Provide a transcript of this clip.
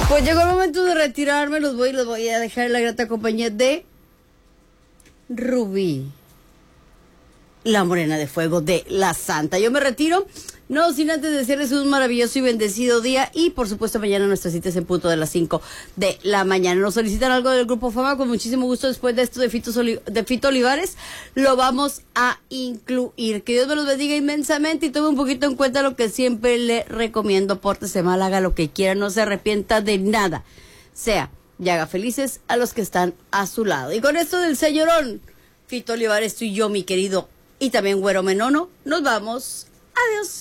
Pues llegó el momento de retirarme, los voy a dejar en la grata compañía de Rubí, la morena de fuego de la Santa. Yo me retiro, no sin antes desearles un maravilloso y bendecido día, y por supuesto mañana nuestras citas en punto de las 5 de la mañana. Nos solicitan algo del Grupo Fama, con muchísimo gusto. Después de esto de Fito Olivares lo vamos a incluir. Que Dios me los bendiga inmensamente y tome un poquito en cuenta lo que siempre le recomiendo: pórtese mal, haga lo que quiera, no se arrepienta de nada, y haga felices a los que están a su lado. Y con esto del señorón Fito Olivares, tú y yo, mi querido, y también Güero Menono, nos vamos. Adiós.